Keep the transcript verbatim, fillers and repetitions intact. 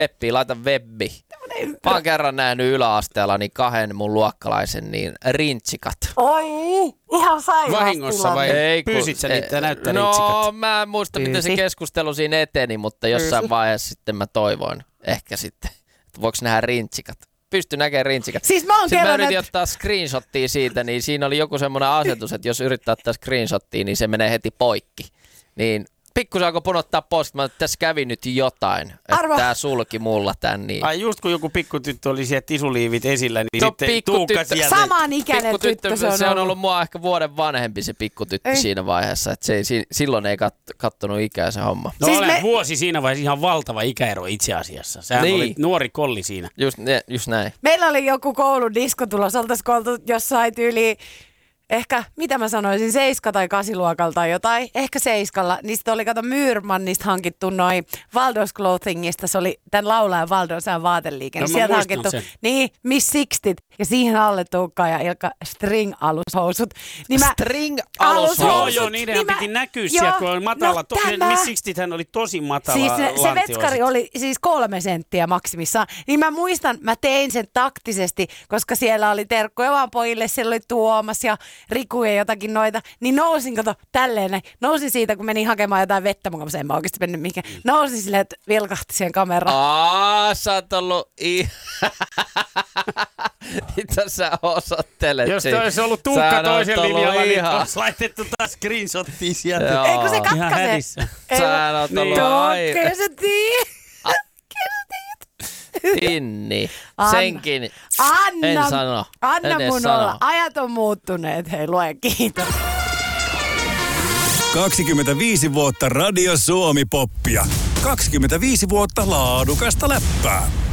Webbi, laita webbi. Mä oon kerran nähnyt yläasteella niin kahden mun luokkalaisen niin rintsikat. Oi, ihan sairas. Vahingossa vai Ei, pyysit sä niitä näyttää no, rintsikat? No mä en muista, Pyysi. miten se keskustelu siinä eteni, mutta jossain Pyysi. vaiheessa sitten mä toivoin ehkä sitten, että voiko nähdä rintsikat. Pysty näkemään rintsikat. Siis mä oon Sitten mä yritin et... ottaa screenshottia siitä, niin siinä oli joku semmoinen asetus, että jos yrittää ottaa screenshottia, niin se menee heti poikki. Niin pikkusen alkoi punottaa pois, mä tässä kävi nyt jotain, että Arvo. tää sulki mulla tän. Niin. Ai just kun joku pikkutyttö oli siellä tisuliivit esillä, niin no, sitten Tuukka sieltä. Saman ikäinen tyttö se on Se on ollut. ollut mua ehkä vuoden vanhempi se pikkutyttö ei. siinä vaiheessa, että se ei, silloin ei kat, kattonut ikää se homma. No siis olet me... vuosi siinä vaiheessa ihan valtava ikäero itse asiassa. Sähän niin. oli nuori kolli siinä. Just, just näin. Meillä oli joku koulun disko tulossa, oltaisiko oltu jossain tyyliin ehkä, mitä mä sanoisin, seiska- tai kasiluokalla tai jotain, ehkä seiskalla, niin sitten oli, kato, Myyrmannista hankittu noin Valdos Clothingista, se oli tämän laulajan Valdosään vaateliike. No, sieltä hankittu, sen. niin, Miss Sixtit, ja siihen alle Tuukka ja Ilkka string-alushousut. Niin mä, string-alushousut? Joo, joo, niiden niin piti näkyä siellä, kun on matala. No, to, Miss Sixtithän oli tosi matala. Siis se, se vetskari oli siis kolme senttiä maksimissaan. Niin mä muistan, mä tein sen taktisesti, koska siellä oli terkkuja vaan pojille, siellä oli Tuomas ja Riku ja jotakin noita, niin nousin, kato, tälleen näin. Nousin siitä, kun menin hakemaan jotain vettä mukaan, en mä oikeasti mennyt mihinkään. Nousin silleen, että vilkahti siihen kameraan. Aa, sä oot ollut i... Mitä sä osoittelet? Jos toi olisi ollut Tuukka toisen linjalla, niin olisi laitettu taas screenshottia sieltä. Eikö se kakkase? Sä oot ollut ai... Tuukka, sä tiedät. Tinni. Anna. Senkin Anna, en sano. Anna en mun sano. olla. Ajat on muuttuneet. Hei, lue, kiitos. kaksikymmentäviisi vuotta Radio Suomi-poppia. kaksikymmentäviisi vuotta laadukasta läppää.